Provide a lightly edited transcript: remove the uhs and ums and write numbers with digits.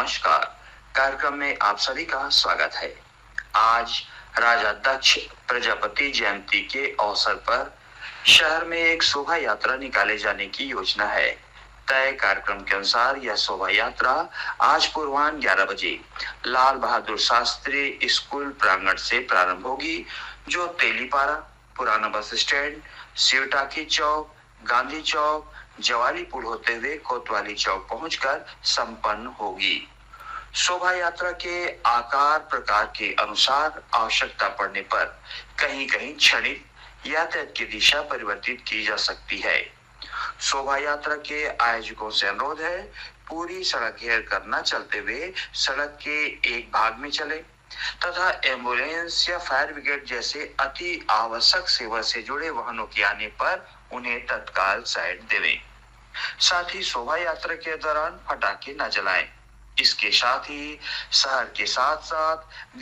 नमस्कार। कार्यक्रम में आप सभी का स्वागत है। आज राजा दक्ष प्रजापति जयंती के अवसर पर शहर में एक शोभा यात्रा निकाले जाने की योजना है। तय कार्यक्रम के अनुसार यह शोभा यात्रा आज पूर्वाह्न 11 बजे लाल बहादुर शास्त्री स्कूल प्रांगण से प्रारंभ होगी, जो तेलीपारा, पुराना बस स्टैंड, शिवटाकी चौक, गांधी चौक, जवाली पुल होते हुए कोतवाली चौक पहुंचकर संपन्न होगी। शोभा यात्रा के आकार प्रकार के अनुसार आवश्यकता पड़ने पर कहीं कहीं क्षणिक यातायात की दिशा परिवर्तित की जा सकती है। शोभा यात्रा के आयोजकों से अनुरोध है, पूरी सड़क घेर कर न चलते हुए सड़क के एक भाग में चले तथा एम्बुलेंस या फायर ब्रिगेड जैसे अति आवश्यक सेवा से जुड़े वाहनों के आने पर उन्हें तत्काल साइड देवें। साथ ही शोभा यात्रा के दौरान पटाखे न जलाएं। इसके साथ ही शहर के साथ साथ